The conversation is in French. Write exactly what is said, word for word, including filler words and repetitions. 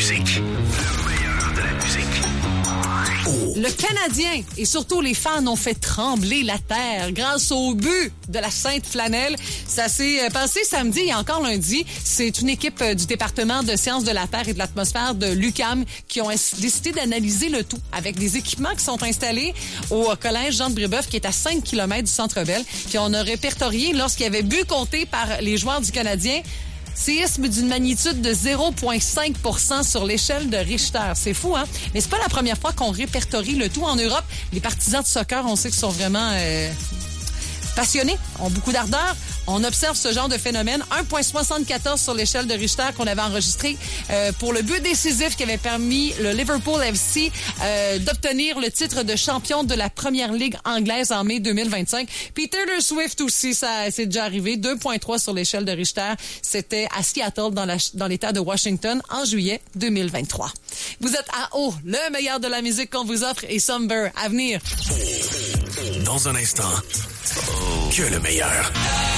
musique. Le meilleur de la musique. Oh. Le Canadien et surtout les fans ont fait trembler la terre grâce au but de la Sainte Flanelle. Ça s'est passé samedi et encore lundi. C'est une équipe du département de sciences de la Terre et de l'atmosphère de l'U Q A M qui ont décidé d'analyser le tout avec des équipements qui sont installés au collège Jean de Brébeuf qui est à cinq kilomètres du Centre Bell. Puis on a répertorié lorsqu'il y avait but compté par les joueurs du Canadien. Séisme d'une magnitude de zéro virgule cinq pour cent sur l'échelle de Richter. C'est fou, hein? Mais c'est pas la première fois qu'on répertorie le tout en Europe. Les partisans de soccer, on sait qu'ils sont vraiment euh, passionnés, ont beaucoup d'ardeur. On observe ce genre de phénomène. un virgule soixante-quatorze sur l'échelle de Richter qu'on avait enregistré euh, pour le but décisif qui avait permis le Liverpool F C euh, d'obtenir le titre de champion de la Première Ligue anglaise en mai deux mille vingt-cinq. Puis Taylor Swift aussi, ça c'est déjà arrivé. deux virgule trois sur l'échelle de Richter. C'était à Seattle, dans, la, dans l'État de Washington, en juillet deux mille vingt-trois. Vous êtes à haut, le meilleur de la musique qu'on vous offre et Somber à venir. Dans un instant, que le meilleur.